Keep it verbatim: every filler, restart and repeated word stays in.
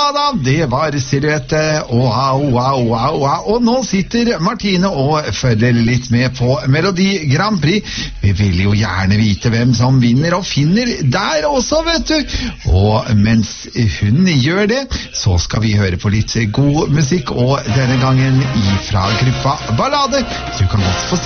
da, det var Silhouette, og au, au, au, au. Og nå sitter Martine og følger litt med på Melodi Grand Prix. Vi vil jo gjerne vite hvem som vinner og finner der også, vet du. Og mens hun gjør det, så skal vi høre på litt god musikk, og denne gangen ifra gruppa Ballade. Du kan godt få